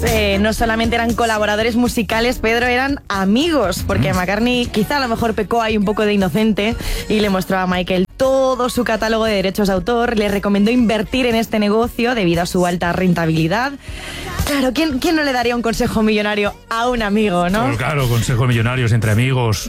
no solamente eran colaboradores musicales, Pedro, eran amigos, porque McCartney quizá a lo mejor pecó ahí un poco de inocente y le mostró a Michael todo su catálogo de derechos de autor, le recomendó invertir en este negocio debido a su alta rentabilidad. Claro, ¿quién no le daría un consejo millonario a un amigo, no? Pues claro, consejos millonarios entre amigos,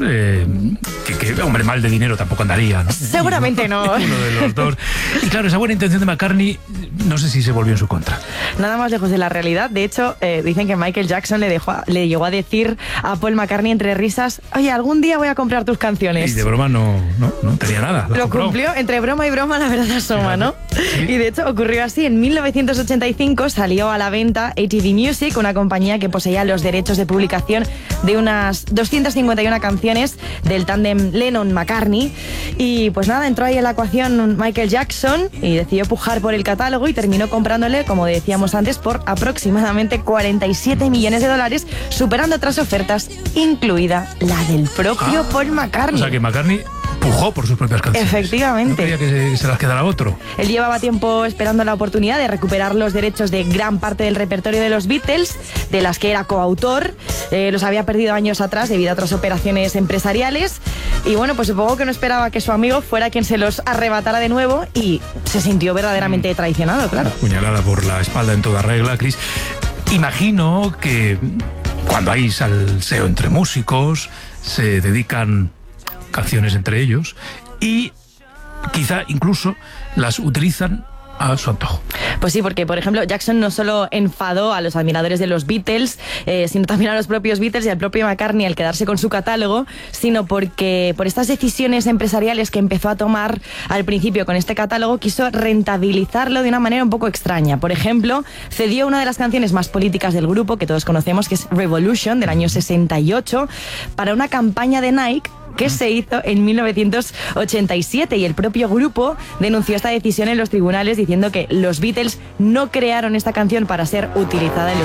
que hombre, mal de dinero tampoco andaría, ¿no? Seguramente no. Uno de los dos. Y claro, esa buena intención de McCartney, no sé si se volvió en su contra. Nada más lejos de la realidad. De hecho, dicen que Michael Jackson le llegó a decir a Paul McCartney entre risas: oye, algún día voy a comprar tus canciones. Y de broma no tenía nada. Lo cumplió, entre broma y broma la verdad asoma, ¿no? Sí. Y de hecho ocurrió así. En 1985 salió a la venta ATV Music, una compañía que poseía los derechos de publicación de unas 251 canciones del tándem Lennon-McCartney. Y pues nada, entró ahí en la ecuación Michael Jackson y decidió pujar por el catálogo y terminó comprándole, como decíamos antes, por aproximadamente $47 millones, superando otras ofertas, incluida la del propio Paul McCartney. O sea que McCartney pujó por sus propias canciones. Efectivamente. No quería que se las quedara otro. Él llevaba tiempo esperando la oportunidad de recuperar los derechos de gran parte del repertorio de los Beatles, de las que era coautor. Los había perdido años atrás debido a otras operaciones empresariales. Y bueno, pues supongo que no esperaba que su amigo fuera quien se los arrebatara de nuevo y se sintió verdaderamente traicionado, claro. Puñalada por la espalda en toda regla, Chris. Imagino que cuando hay salseo entre músicos, se dedican canciones entre ellos y quizá incluso las utilizan a su antojo. Pues sí, porque por ejemplo Jackson no solo enfadó a los admiradores de los Beatles, sino también a los propios Beatles y al propio McCartney al quedarse con su catálogo, sino porque por estas decisiones empresariales que empezó a tomar al principio con este catálogo, quiso rentabilizarlo de una manera un poco extraña. Por ejemplo, cedió una de las canciones más políticas del grupo, que todos conocemos, que es Revolution, del año 68, para una campaña de Nike que se hizo en 1987, y el propio grupo denunció esta decisión en los tribunales diciendo que los Beatles no crearon esta canción para ser utilizada en los